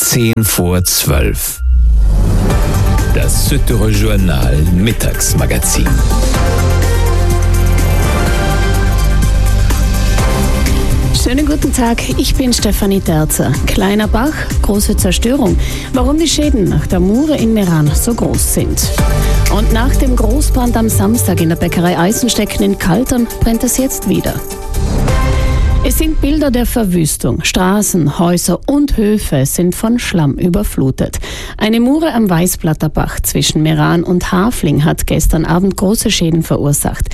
10:10. Das Süddeutsche Journal Mittagsmagazin. Schönen guten Tag, ich bin Stefanie Terzer. Kleiner Bach, große Zerstörung. Warum die Schäden nach der Mure in Meran so groß sind. Und nach dem Großbrand am Samstag in der Bäckerei Eisenstecken in Kaltern brennt es jetzt wieder. Es sind Bilder der Verwüstung. Straßen, Häuser und Höfe sind von Schlamm überflutet. Eine Mure am Weißblatterbach zwischen Meran und Hafling hat gestern Abend große Schäden verursacht.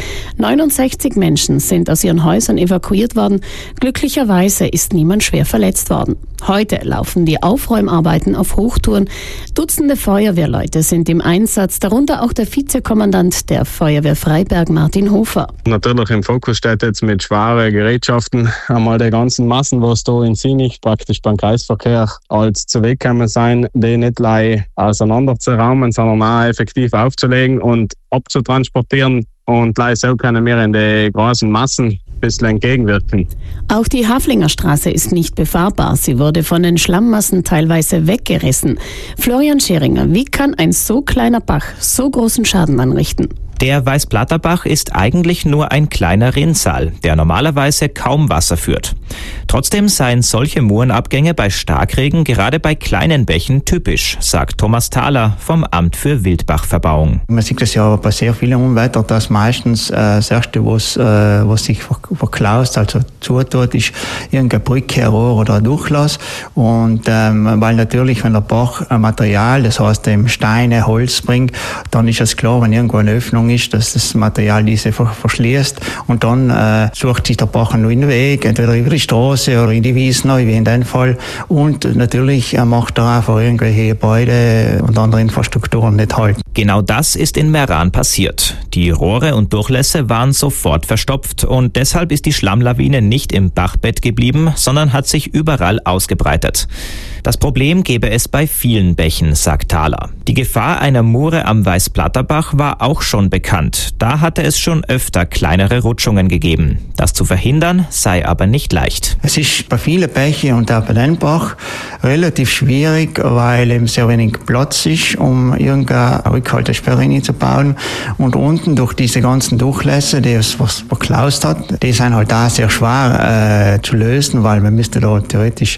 69 Menschen sind aus ihren Häusern evakuiert worden. Glücklicherweise ist niemand schwer verletzt worden. Heute laufen die Aufräumarbeiten auf Hochtouren. Dutzende Feuerwehrleute sind im Einsatz, darunter auch der Vizekommandant der Feuerwehr Freiberg, Martin Hofer. Natürlich im Fokus steht jetzt mit schweren Gerätschaften einmal die ganzen Massen, was da in Sinich praktisch beim Kreisverkehr als zu Weg kommen sein, die nicht gleich auseinander zu raumen, sondern auch effektiv aufzulegen und abzutransportieren. Und gleich so können wir in die großen Massen ein bisschen entgegenwirken. Auch die Haflinger Straße ist nicht befahrbar. Sie wurde von den Schlammmassen teilweise weggerissen. Florian Scheringer, wie kann ein so kleiner Bach so großen Schaden anrichten? Der Weißblatterbach ist eigentlich nur ein kleiner Rinnsal, der normalerweise kaum Wasser führt. Trotzdem seien solche Murenabgänge bei Starkregen gerade bei kleinen Bächen typisch, sagt Thomas Thaler vom Amt für Wildbachverbauung. Man sieht das ja bei sehr vielen Unwettern, dass meistens das Erste, was sich verklaust, also zutut, ist irgendeine Brücke, ein Rohr oder ein Durchlass. Und weil natürlich, wenn der Bach ein Material, das heißt Steine, Holz bringt, dann ist es klar, wenn irgendwo eine Öffnung ist, dass das Material diese verschließt und dann sucht sich der Bach einen neuen Weg, entweder über die Straße oder in die Wiesen, wie in dem Fall. Und natürlich macht er auch für irgendwelche Gebäude und andere Infrastrukturen nicht halt. Genau das ist in Meran passiert. Die Rohre und Durchlässe waren sofort verstopft und deshalb ist die Schlammlawine nicht im Bachbett geblieben, sondern hat sich überall ausgebreitet. Das Problem gäbe es bei vielen Bächen, sagt Thaler. Die Gefahr einer Mure am Weißblatterbach war auch schon bekannt. Da hatte es schon öfter kleinere Rutschungen gegeben. Das zu verhindern sei aber nicht leicht. Es ist bei vielen Bächen und auch bei den Bach relativ schwierig, weil eben sehr wenig Platz ist, um irgendeine Rückhaltesperre zu bauen. Und unten durch diese ganzen Durchlässe, die es was verklaust hat, die sind halt da sehr schwer zu lösen, weil man müsste da theoretisch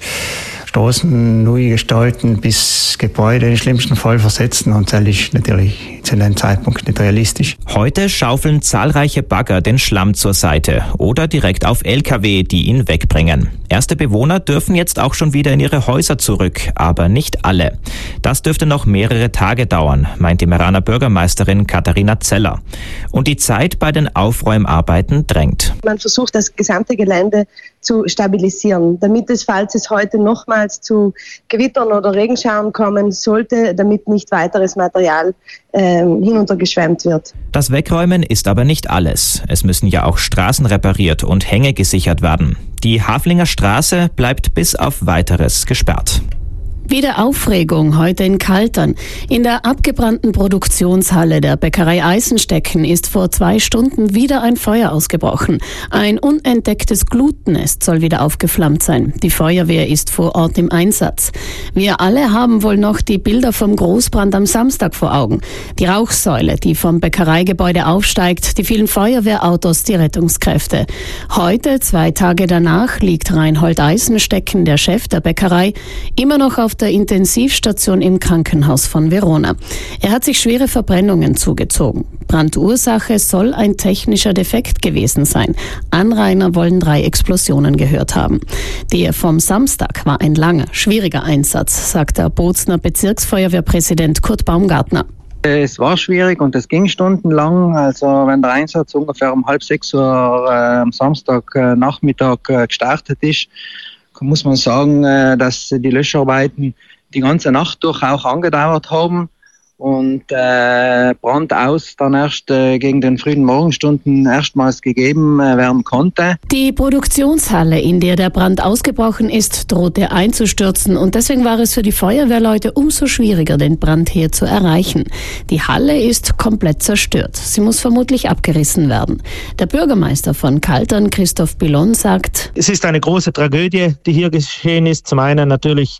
Straßen neu gestalten, bis Gebäude im schlimmsten Fall versetzen und das ist natürlich zu dem Zeitpunkt nicht realistisch. Heute schaufeln zahlreiche Bagger den Schlamm zur Seite oder direkt auf LKW, die ihn wegbringen. Erste Bewohner dürfen jetzt auch schon wieder in ihre Häuser zurück, aber nicht alle. Das dürfte noch mehrere Tage dauern, meint die Meraner Bürgermeisterin Katharina Zeller. Und die Zeit bei den Aufräumarbeiten drängt. Man versucht, das gesamte Gelände zu stabilisieren, damit es, falls es heute nochmals zu Gewittern oder Regenschauern kommen sollte, damit nicht weiteres Material hinuntergeschwemmt wird. Das Wegräumen ist aber nicht alles. Es müssen ja auch Straßen repariert und Hänge gesichert werden. Die Haflinger Straße bleibt bis auf Weiteres gesperrt. Wieder Aufregung heute in Kaltern. In der abgebrannten Produktionshalle der Bäckerei Eisenstecken ist vor 2 Stunden wieder ein Feuer ausgebrochen. Ein unentdecktes Glutnest soll wieder aufgeflammt sein. Die Feuerwehr ist vor Ort im Einsatz. Wir alle haben wohl noch die Bilder vom Großbrand am Samstag vor Augen. Die Rauchsäule, die vom Bäckereigebäude aufsteigt, die vielen Feuerwehrautos, die Rettungskräfte. Heute, 2 Tage danach, liegt Reinhold Eisenstecken, der Chef der Bäckerei, immer noch auf der Intensivstation im Krankenhaus von Verona. Er hat sich schwere Verbrennungen zugezogen. Brandursache soll ein technischer Defekt gewesen sein. Anrainer wollen 3 Explosionen gehört haben. Der vom Samstag war ein langer, schwieriger Einsatz, sagt der Bozner Bezirksfeuerwehrpräsident Kurt Baumgartner. Es war schwierig und es ging stundenlang. Also wenn der Einsatz ungefähr um 5:30 Uhr am Samstagnachmittag gestartet ist, muss man sagen, dass die Löscharbeiten die ganze Nacht durch auch angedauert haben und Brand aus dann erst gegen den frühen Morgenstunden erstmals gegeben werden konnte. Die Produktionshalle, in der der Brand ausgebrochen ist, drohte einzustürzen und deswegen war es für die Feuerwehrleute umso schwieriger, den Brandherd zu erreichen. Die Halle ist komplett zerstört. Sie muss vermutlich abgerissen werden. Der Bürgermeister von Kaltern, Christoph Billon, sagt: Es ist eine große Tragödie, die hier geschehen ist. Zum einen natürlich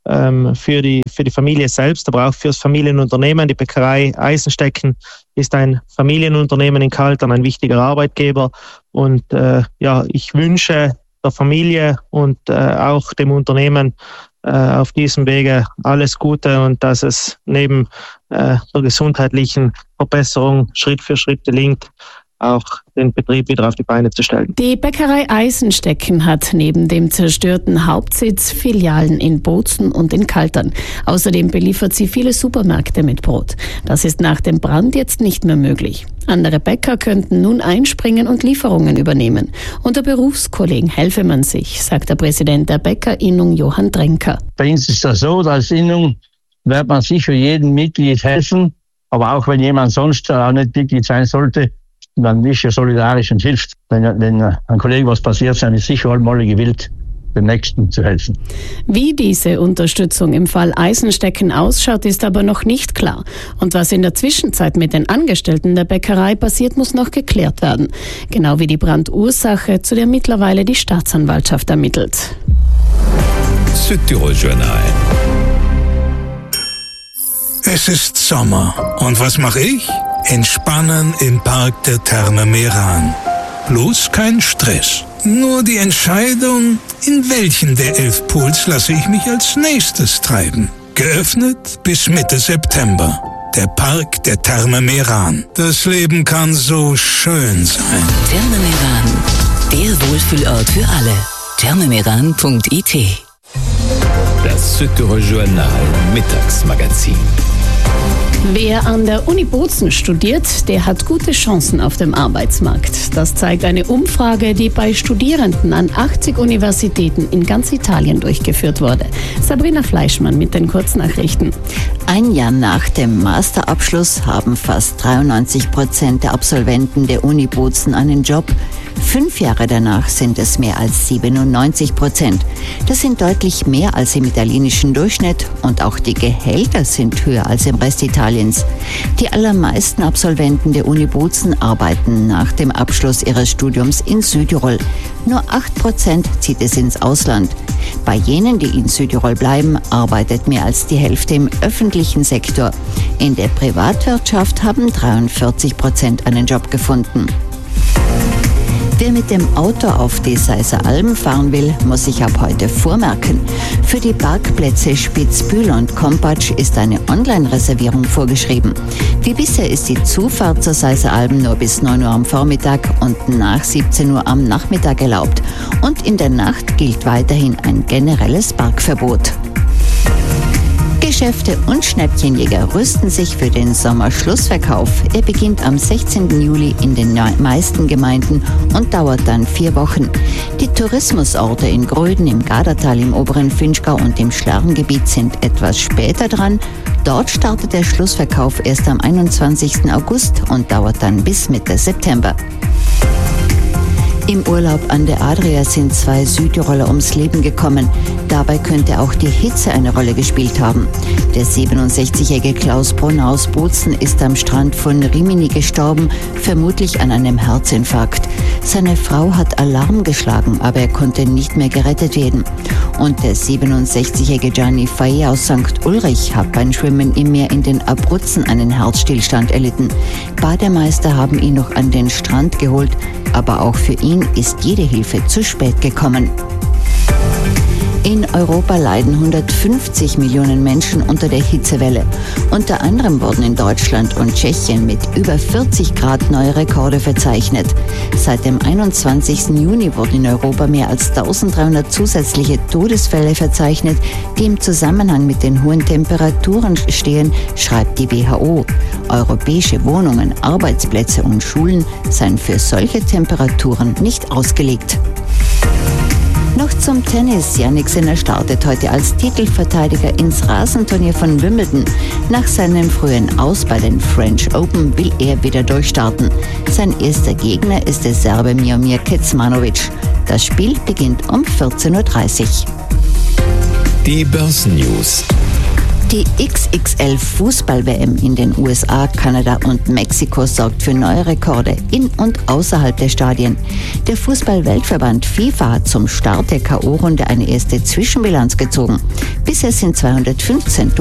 für die Familie selbst, aber auch fürs Familienunternehmen. Die Bäckerei Eisenstecken ist ein Familienunternehmen in Kaltern, ein wichtiger Arbeitgeber. Und ich wünsche der Familie und auch dem Unternehmen auf diesem Wege alles Gute und dass es neben der gesundheitlichen Verbesserung Schritt für Schritt gelingt, auch den Betrieb wieder auf die Beine zu stellen. Die Bäckerei Eisenstecken hat neben dem zerstörten Hauptsitz Filialen in Bozen und in Kaltern. Außerdem beliefert sie viele Supermärkte mit Brot. Das ist nach dem Brand jetzt nicht mehr möglich. Andere Bäcker könnten nun einspringen und Lieferungen übernehmen. Unter Berufskollegen helfe man sich, sagt der Präsident der Bäckerinnung Johann Drenker. Bei uns ist das so, als Innung wird man sich für jeden Mitglied helfen. Aber auch wenn jemand sonst auch nicht Mitglied sein sollte, dann ist er solidarisch und hilft. Wenn ein Kollege was passiert, dann ist sicher alle gewillt, dem Nächsten zu helfen. Wie diese Unterstützung im Fall Eisenstecken ausschaut, ist aber noch nicht klar. Und was in der Zwischenzeit mit den Angestellten der Bäckerei passiert, muss noch geklärt werden. Genau wie die Brandursache, zu der mittlerweile die Staatsanwaltschaft ermittelt. Südtirol Journal. Es ist Sommer. Und was mache ich? Entspannen im Park der Therme Meran. Bloß kein Stress. Nur die Entscheidung, in welchen der 11 Pools lasse ich mich als nächstes treiben. Geöffnet bis Mitte September. Der Park der Therme Meran. Das Leben kann so schön sein. Therme Meran. Der Wohlfühlort für alle. thermemeran.it. Das Südtirol Journal Mittagsmagazin. Wer an der Uni Bozen studiert, der hat gute Chancen auf dem Arbeitsmarkt. Das zeigt eine Umfrage, die bei Studierenden an 80 Universitäten in ganz Italien durchgeführt wurde. Sabrina Fleischmann mit den Kurznachrichten. Ein Jahr nach dem Masterabschluss haben fast 93% der Absolventen der Uni Bozen einen Job. 5 Jahre danach sind es mehr als 97%. Das sind deutlich mehr als im italienischen Durchschnitt und auch die Gehälter sind höher als im Rest Italiens. Die allermeisten Absolventen der Uni Bozen arbeiten nach dem Abschluss ihres Studiums in Südtirol. Nur 8% zieht es ins Ausland. Bei jenen, die in Südtirol bleiben, arbeitet mehr als die Hälfte im öffentlichen Sektor. In der Privatwirtschaft haben 43% einen Job gefunden. Wer mit dem Auto auf die Seisser Alm fahren will, muss sich ab heute vormerken. Für die Parkplätze Spitzbühl und Kompatsch ist eine Online-Reservierung vorgeschrieben. Wie bisher ist die Zufahrt zur Seisser Alm nur bis 9 Uhr am Vormittag und nach 17 Uhr am Nachmittag erlaubt. Und in der Nacht gilt weiterhin ein generelles Parkverbot. Geschäfte und Schnäppchenjäger rüsten sich für den Sommerschlussverkauf. Er beginnt am 16. Juli in den meisten Gemeinden und dauert dann 4 Wochen. Die Tourismusorte in Gröden, im Gardatal, im oberen Finchgau und im Schlarrengebiet sind etwas später dran. Dort startet der Schlussverkauf erst am 21. August und dauert dann bis Mitte September. Im Urlaub an der Adria sind 2 Südtiroler ums Leben gekommen. Dabei könnte auch die Hitze eine Rolle gespielt haben. Der 67-jährige Klaus Brunner aus Bozen ist am Strand von Rimini gestorben, vermutlich an einem Herzinfarkt. Seine Frau hat Alarm geschlagen, aber er konnte nicht mehr gerettet werden. Und der 67-jährige Gianni Faye aus St. Ulrich hat beim Schwimmen im Meer in den Abruzzen einen Herzstillstand erlitten. Bademeister haben ihn noch an den Strand geholt, aber auch für ihn ist jede Hilfe zu spät gekommen. In Europa leiden 150 Millionen Menschen unter der Hitzewelle. Unter anderem wurden in Deutschland und Tschechien mit über 40 Grad neue Rekorde verzeichnet. Seit dem 21. Juni wurden in Europa mehr als 1300 zusätzliche Todesfälle verzeichnet, die im Zusammenhang mit den hohen Temperaturen stehen, schreibt die WHO. Europäische Wohnungen, Arbeitsplätze und Schulen seien für solche Temperaturen nicht ausgelegt. Noch zum Tennis. Jannik Sinner startet heute als Titelverteidiger ins Rasenturnier von Wimbledon. Nach seinem frühen Aus bei den French Open will er wieder durchstarten. Sein erster Gegner ist der Serbe Miomir Kecmanovic. Das Spiel beginnt um 14:30 Uhr. Die Börsennews. Die XXL Fußball-WM in den USA, Kanada und Mexiko sorgt für neue Rekorde in und außerhalb der Stadien. Der Fußball-Weltverband FIFA hat zum Start der K.O.-Runde eine erste Zwischenbilanz gezogen. Bisher sind 215